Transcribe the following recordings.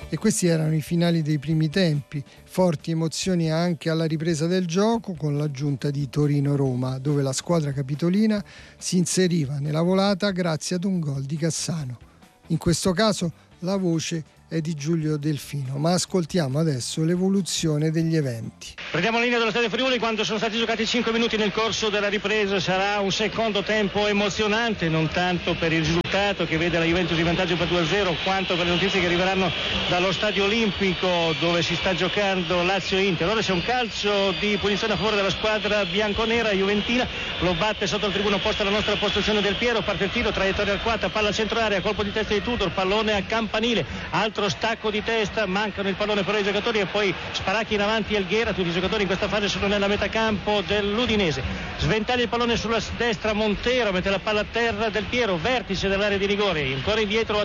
E questi erano i finali dei primi tempi, forti emozioni anche alla ripresa del gioco con l'aggiunta di Torino-Roma, dove la squadra capitolina si inseriva nella volata grazie ad un gol di Cassano. In questo caso la voce è di Giulio Delfino, ma ascoltiamo adesso l'evoluzione degli eventi. Prendiamo la linea dello Stadio Friuli quando sono stati giocati 5 minuti nel corso della ripresa. Sarà un secondo tempo emozionante, non tanto per il risultato che vede la Juventus in vantaggio per 2-0, quanto per le notizie che arriveranno dallo Stadio Olimpico dove si sta giocando Lazio-Inter. Ora c'è un calcio di punizione a favore della squadra bianconera juventina, lo batte sotto il tribuno opposto alla nostra postazione Del Piero, parte il tiro, traiettoria arcuata, palla centro area, colpo di testa di Tudor, pallone a campanile, altro stacco di testa, mancano il pallone per i giocatori e poi sparacchi in avanti Elghera. Tutti i giocatori in questa fase sono nella metacampo dell'Udinese. Sventaglia il pallone sulla destra Montero, mette la palla a terra Del Piero, vertice dell'area di rigore, ancora indietro a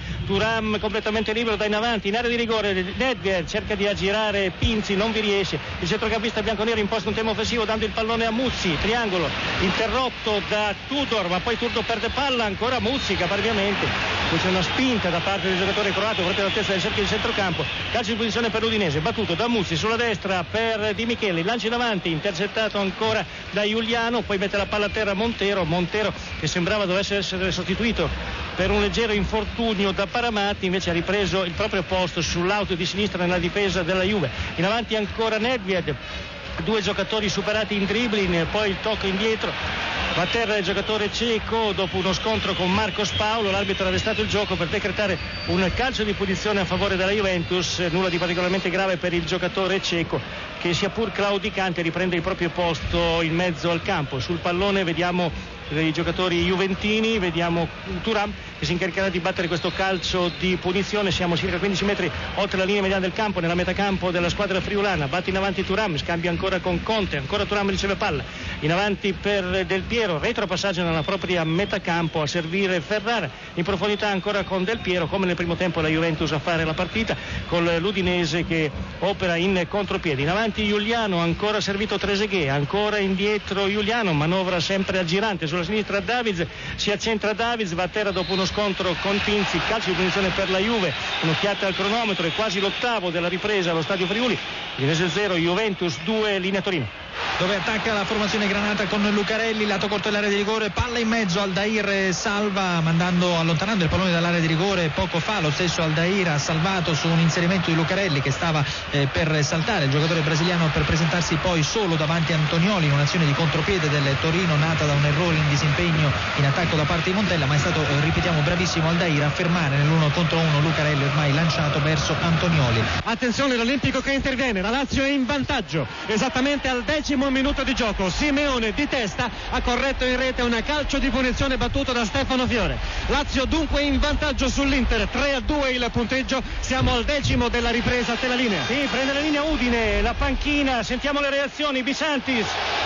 Thuram completamente libero da in avanti, in area di rigore Nedved cerca di aggirare Pinzi, non vi riesce, il centrocampista bianconero imposta un tema offensivo dando il pallone a Muzzi, triangolo interrotto da Tudor, ma poi Tudor perde palla, ancora Muzzi caparbiamente, poi c'è una spinta da parte del giocatore croato proprio alla testa del cerchio di centrocampo, calcio di posizione per l'Udinese, battuto da Muzzi sulla destra per Di Michele, lancio in avanti, intercettato ancora da Giuliano, poi mette la palla a terra Montero che sembrava dovesse essere sostituito per un leggero infortunio da Paramati, invece ha ripreso il proprio posto sull'auto di sinistra nella difesa della Juve. In avanti ancora Nedved, due giocatori superati in dribbling, poi il tocco indietro, va a terra il giocatore ceco dopo uno scontro con Marcos Paolo. L'arbitro ha arrestato il gioco per decretare un calcio di punizione a favore della Juventus, nulla di particolarmente grave per il giocatore ceco che sia pur claudicante riprende il proprio posto in mezzo al campo. Sul pallone vediamo i giocatori juventini, vediamo Thuram che si incaricherà di battere questo calcio di punizione. Siamo circa 15 metri oltre la linea mediana del campo, nella metacampo della squadra friulana, batte in avanti Thuram, scambia ancora con Conte, ancora Thuram riceve palla, in avanti per Del Piero, retropassaggio nella propria metacampo a servire Ferrara, in profondità ancora con Del Piero, come nel primo tempo la Juventus a fare la partita, con l'Udinese che opera in contropiede. In avanti Giuliano, ancora servito Trezeguet, ancora indietro Giuliano, manovra sempre aggirante sulla sinistra Davids, si accentra Davids, va a terra dopo uno scontro con Pinzi, calcio di punizione per la Juve, un'occhiata al cronometro, è quasi l'ottavo della ripresa allo Stadio Friuli, Udinese 0, Juventus 2, linea Torino. Dove attacca la formazione granata con Lucarelli, lato corto dell'area di rigore, palla in mezzo, Aldair salva allontanando il pallone dall'area di rigore. Poco fa lo stesso Aldair ha salvato su un inserimento di Lucarelli che stava per saltare, il giocatore brasiliano, per presentarsi poi solo davanti a Antonioli in un'azione di contropiede del Torino nata da un errore in disimpegno in attacco da parte di Montella, ma è stato, ripetiamo, bravissimo Aldair a fermare nell'1 contro 1 Lucarelli ormai lanciato verso Antonioli. Attenzione, l'Olimpico che interviene, la Lazio è in vantaggio esattamente al 10° minuto di gioco. Simeone di testa ha corretto in rete un calcio di punizione battuto da Stefano Fiore. Lazio dunque in vantaggio sull'Inter, 3-2 il punteggio, siamo al 10° della ripresa. Te la linea. Sì, prende la linea Udine, la panchina, sentiamo le reazioni. Bisantis,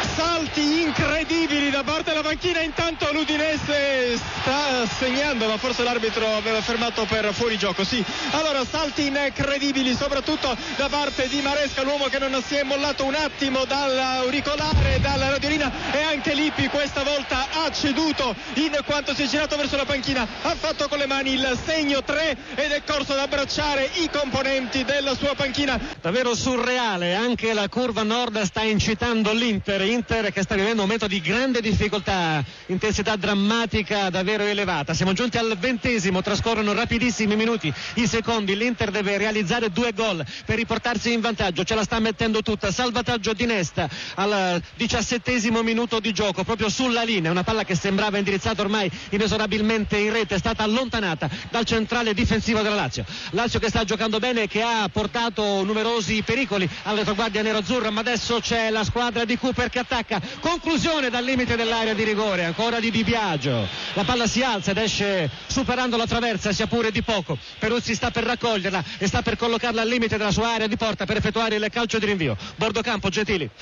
salti incredibili da parte della panchina, intanto l'Udinese sta segnando, ma forse l'arbitro aveva fermato per fuorigioco. Sì, allora salti incredibili soprattutto da parte di Maresca, l'uomo che non si è mollato un attimo dall'auricolare, dalla radiolina, e anche Lippi questa volta ha ceduto in quanto si è girato verso la panchina, ha fatto con le mani il segno 3 ed è corso ad abbracciare i componenti della sua panchina. Davvero surreale, anche la curva nord sta incitando l'Inter che sta vivendo un momento di grande difficoltà, intensità drammatica davvero elevata. Siamo giunti al 20°, trascorrono rapidissimi minuti, i secondi, l'Inter deve realizzare 2 gol per riportarsi in vantaggio, ce la sta mettendo tutta. Salvataggio di Nesta al 17° minuto di gioco, proprio sulla linea, una palla che sembrava indirizzata ormai inesorabilmente in rete, è stata allontanata dal centrale difensivo della Lazio che sta giocando bene e che ha portato numerosi pericoli alla retroguardia nero-azzurra, ma adesso c'è la squadra di Cooper che attacca, conclusione dal limite dell'area di rigore, ancora di Biagio, la palla si alza ed esce superando la traversa, sia pure di poco. Peruzzi sta per raccoglierla e sta per collocarla al limite della sua area di porta per effettuare il calcio di rinvio. Bordocampo, Gentili. Sì,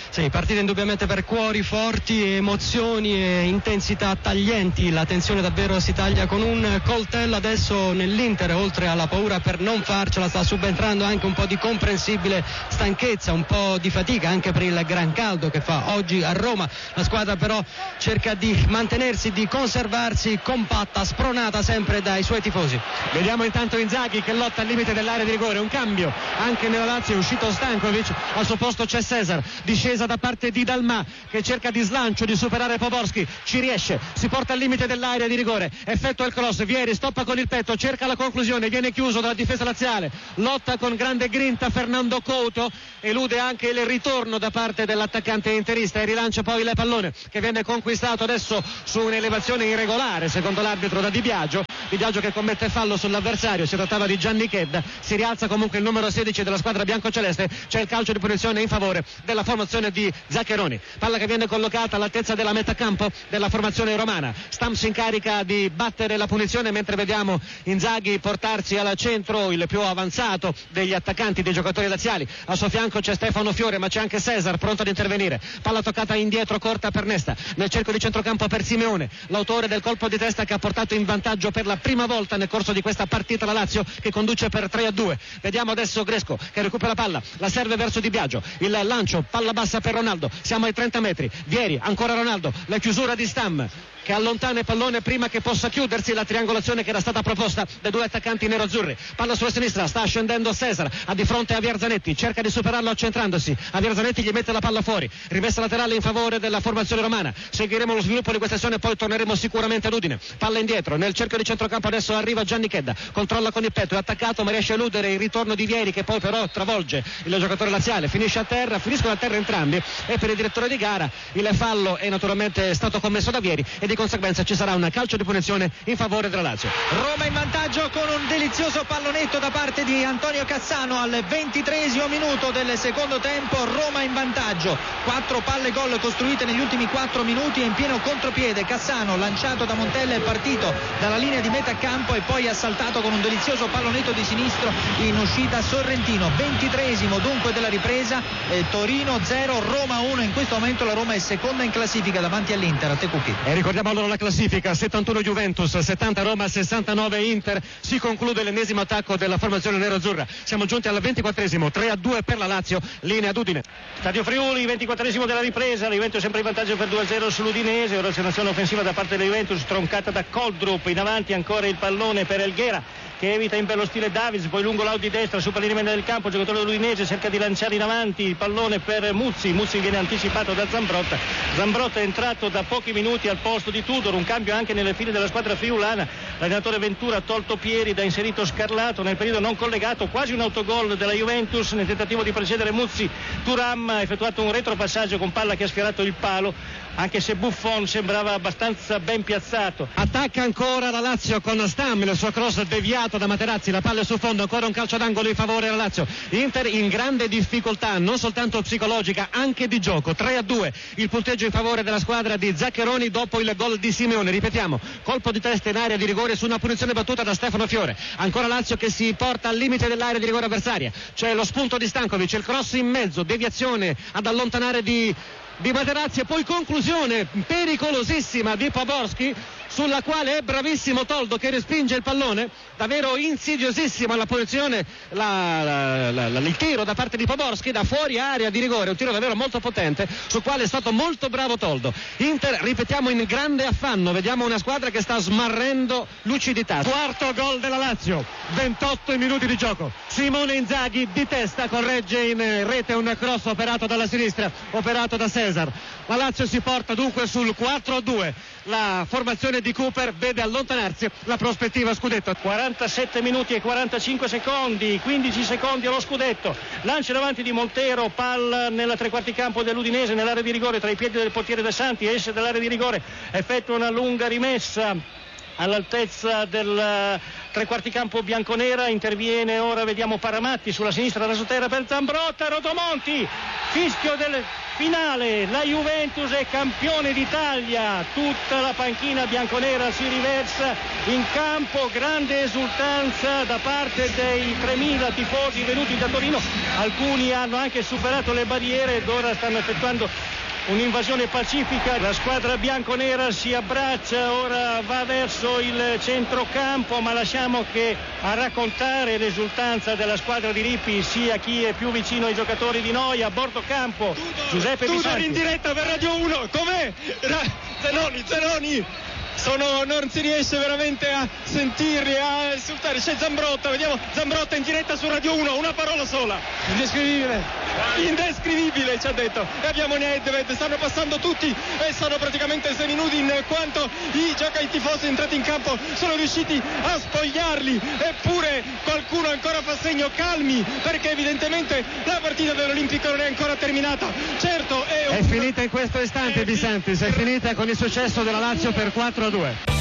partita indubbiamente per cuori forti, emozioni e intensità taglienti. La tensione davvero si taglia con un coltello adesso nell'Inter. Oltre alla paura per non farcela sta subentrando anche un po' di comprensibile stanchezza, un po' di fatica anche per il gran caldo che fa oggi a Roma. La squadra però cerca di mantenersi, di conservarsi compatta, spronata sempre dai suoi tifosi. Vediamo intanto Inzaghi che lotta al limite dell'area di rigore. Un cambio anche nella Lazio, è uscito Stankovic, al suo posto c'è Cesar, discesa da parte di Dalmà che cerca di slancio, di superare Poborski, ci riesce, si porta al limite dell'area di rigore, effettua il cross, Vieri stoppa con il petto, cerca la conclusione, viene chiuso dalla difesa laziale, lotta con grande grinta Fernando Couto, elude anche il ritorno da parte dell'attaccante interista e rilancia poi il pallone che viene conquistato adesso su un'elevazione irregolare secondo l'arbitro da Di Biagio che commette fallo sull'avversario. Si trattava di Gianni Chedda, si rialza comunque il numero 16 della squadra biancoceleste, c'è il calcio di punizione in favore della formazione di Zaccheroni, palla che viene collocata all'altezza della metà campo della formazione romana. Stam si incarica di battere la punizione mentre vediamo Inzaghi portarsi al centro, il più avanzato degli attaccanti, dei giocatori laziali. A suo fianco c'è Stefano Fiore, ma c'è anche Cesar pronto ad intervenire, palla toccata indietro corta per Nesta, nel cerchio di centrocampo per Simeone, l'autore del colpo di testa che ha portato in vantaggio per la prima volta nel corso di questa partita la Lazio, che conduce per 3-2. Vediamo adesso Gresco che recupera palla, la serve verso Di Biagio, il lancio, palla bassa per Ronaldo, siamo ai 30 metri, Vieri, ancora Ronaldo, la chiusura di Stam che allontana il pallone prima che possa chiudersi la triangolazione che era stata proposta dai due attaccanti nero-azzurri. Palla sulla sinistra, sta scendendo Cesar, ha di fronte Javier Zanetti, cerca di superarlo accentrandosi, Javier Zanetti gli mette la palla fuori, rimessa laterale in favore della formazione romana. Seguiremo lo sviluppo di questa azione e poi torneremo sicuramente ad Udine. Palla indietro, nel cerchio di centrocampo adesso arriva Gianni Chedda, controlla con il petto, è attaccato ma riesce a eludere il ritorno di Vieri che poi però travolge il giocatore laziale, finiscono a terra entrambi e per il direttore di gara il fallo è naturalmente stato commesso da Vieri e di conseguenza ci sarà un calcio di punizione in favore della Lazio. Roma in vantaggio con un delizioso pallonetto da parte di Antonio Cassano al 23esimo minuto del secondo tempo. Roma in vantaggio, 4 palle gol costruite negli ultimi 4 minuti e in pieno contropiede Cassano, lanciato da Montella, è partito dalla linea di metà campo e poi ha saltato con un delizioso pallonetto di sinistro in uscita Sorrentino. 23esimo dunque della ripresa, Torino 0 Roma 1. In questo momento la Roma è seconda in classifica davanti all'Inter. A te Cucchi. E ricordiamo allora la classifica: 71 Juventus, 70 Roma, 69 Inter. Si conclude l'ennesimo attacco della formazione nero-azzurra. Siamo giunti al 24esimo, 3-2 per la Lazio, linea d'Udine. Stadio Friuli, 24esimo della ripresa, la Juventus sempre in vantaggio per 2-0 sull'Udinese. Ora c'è un'azione offensiva da parte della Juventus troncata da Koldrup, in avanti ancora il pallone per Elghera che evita in bello stile Davids, poi lungo l'out di destra, supera l'inizio del campo, il giocatore dell'Udinese cerca di lanciare in avanti il pallone per Muzzi viene anticipato da Zambrotta è entrato da pochi minuti al posto di Tudor, un cambio anche nelle file della squadra friulana. L'allenatore Ventura ha tolto Pieri, da inserito Scarlato nel periodo non collegato, quasi un autogol della Juventus nel tentativo di precedere Muzzi. Thuram ha effettuato un retropassaggio con palla che ha sfiorato il palo, anche se Buffon sembrava abbastanza ben piazzato. Attacca ancora la Lazio con Stam, il suo cross deviato da Materazzi, la palla è sul fondo, ancora un calcio d'angolo in favore della Lazio. Inter in grande difficoltà, non soltanto psicologica, anche di gioco. 3-2 il punteggio in favore della squadra di Zaccheroni dopo il gol di Simeone. Ripetiamo, colpo di testa in area di rigore su una punizione battuta da Stefano Fiore. Ancora Lazio che si porta al limite dell'area di rigore avversaria, c'è lo spunto di Stankovic, il cross in mezzo, deviazione ad allontanare di Materazzi e poi conclusione pericolosissima di Poborski, sulla quale è bravissimo Toldo che respinge il pallone, davvero insidiosissima la posizione, il tiro da parte di Poborski da fuori area di rigore, un tiro davvero molto potente sul quale è stato molto bravo Toldo. Inter, ripetiamo, in grande affanno, vediamo una squadra che sta smarrendo lucidità. Quarto gol della Lazio, 28 minuti di gioco, Simone Inzaghi di testa corregge in rete un cross operato dalla sinistra, operato da Cesar. La Lazio si porta dunque sul 4-2, la formazione di Cooper vede allontanarsi la prospettiva scudetto. 47 minuti e 45 secondi, 15 secondi allo scudetto, lancio davanti di Montero, palla nella tre quarti campo dell'Udinese, nell'area di rigore tra i piedi del portiere De Santi, esce dall'area di rigore, effettua una lunga rimessa all'altezza del tre quarti campo bianconera, interviene ora, vediamo Paramatti sulla sinistra da sotterra per Zambrotta, Rodomonti, fischio del finale, la Juventus è campione d'Italia, tutta la panchina bianconera si riversa in campo, grande esultanza da parte dei 3.000 tifosi venuti da Torino, alcuni hanno anche superato le barriere ed ora stanno effettuando un'invasione pacifica. La squadra bianconera si abbraccia, ora va verso il centrocampo, ma lasciamo che a raccontare l'esultanza della squadra di Lippi sia chi è più vicino ai giocatori di noi. A bordo campo Giuseppe Di Santi. In diretta per Radio 1, com'è? Zenoni! Non si riesce veramente a sentirli, a insultare. C'è Zambrotta, vediamo Zambrotta in diretta su Radio 1, una parola sola. Indescrivibile ci ha detto. E abbiamo Nedved, stanno passando tutti e sono praticamente seminudi in quanto i tifosi entrati in campo sono riusciti a spogliarli, eppure qualcuno ancora fa segno calmi, perché evidentemente la partita dell'Olimpico non è ancora terminata. Certo, è finita in questo istante, Di Santis, è finita con il successo della Lazio per 4-2.